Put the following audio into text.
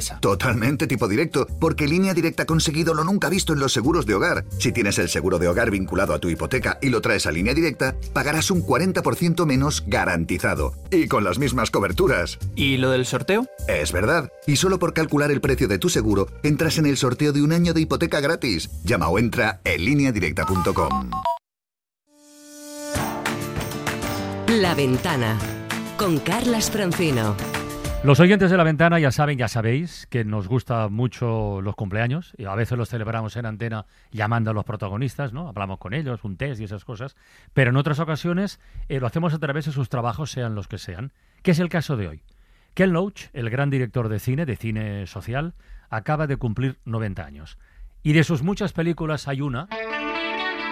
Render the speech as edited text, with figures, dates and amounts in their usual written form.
casa. Totalmente tipo directo, porque Línea Directa ha conseguido lo nunca visto en los seguros de hogar. Si tienes el seguro de hogar vinculado a tu hipoteca y lo traes a Línea Directa, pagarás un 40% menos garantizado. Y con las mismas coberturas. ¿Y lo del sorteo? Es verdad. Y solo por calcular el precio de tu seguro, entras en el sorteo de un año de hipoteca gratis. Llama o entra en lineadirecta.com. La Ventana, con Carlas Francino. Los oyentes de La Ventana ya sabéis que nos gusta mucho los cumpleaños y a veces los celebramos en antena llamando a los protagonistas, ¿no? Hablamos con ellos, un test y esas cosas, pero en otras ocasiones lo hacemos a través de sus trabajos, sean los que sean, que es el caso de hoy. Ken Loach, el gran director de cine social, acaba de cumplir 90 años. Y de sus muchas películas hay una